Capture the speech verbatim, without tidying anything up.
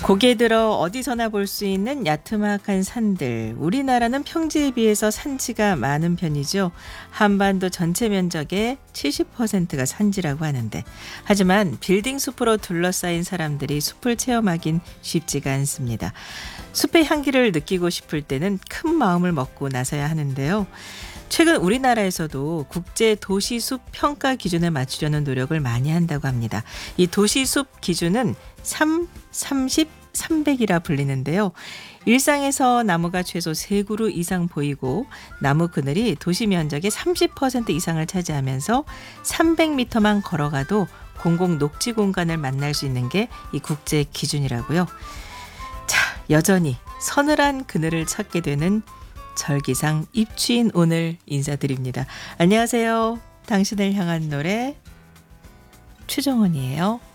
고개 들어 어디서나 볼 수 있는 야트막한 산들. 우리나라는 평지에 비해서 산지가 많은 편이죠. 한반도 전체 면적의 칠십 퍼센트가 산지라고 하는데, 하지만 빌딩 숲으로 둘러싸인 사람들이 숲을 체험하긴 쉽지가 않습니다. 숲의 향기를 느끼고 싶을 때는 큰 마음을 먹고 나서야 하는데요. 최근 우리나라에서도 국제 도시숲 평가 기준에 맞추려는 노력을 많이 한다고 합니다. 이 도시숲 기준은 삼, 삼십, 삼백이라 불리는데요. 일상에서 나무가 최소 세 그루 이상 보이고 나무 그늘이 도시 면적의 삼십 퍼센트 이상을 차지하면서 삼백 미터만 걸어가도 공공 녹지 공간을 만날 수 있는 게 이 국제 기준이라고요. 자, 여전히 서늘한 그늘을 찾게 되는 절기상 입추인 오늘 인사드립니다. 안녕하세요. 당신을 향한 노래 최정원이에요.